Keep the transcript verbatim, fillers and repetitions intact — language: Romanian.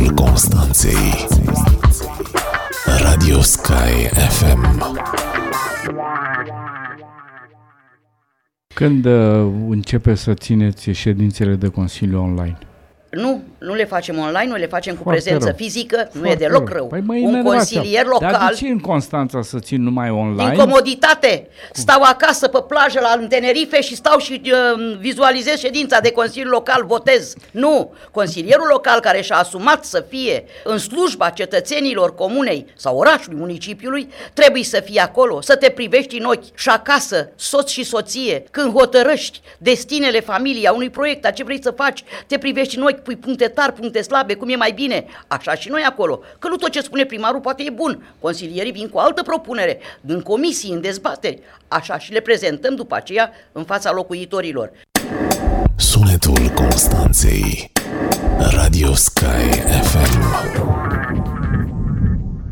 Sunetul Constanței. Radio Sky F M. Când uh, începe să țineți ședințele de Consiliu online? Nu, nu le facem online, nu le facem cu Foarte prezență rău. fizică, Foarte nu e deloc rău. Păi mă Un enervați. consilier local, Dar de ce în Constanța să țin numai online? din comoditate, stau acasă pe plajă la în Tenerife și stau și uh, vizualizez ședința de Consiliu Local, votez. Nu, consilierul local care și-a asumat să fie în slujba cetățenilor comunei sau orașului, municipiului, trebuie să fie acolo, să te privești în ochi și acasă, soț și soție, când hotărăști destinele familiei a unui proiect, a ce vrei să faci, te privești în ochi, pui puncte tari, puncte slabe, cum e mai bine. Așa și noi acolo. Că nu tot ce spune primarul poate e bun. Consilierii vin cu altă propunere, în comisii, în dezbateri. Așa și le prezentăm după aceea în fața locuitorilor. Sunetul Constanței. Radio Sky F M.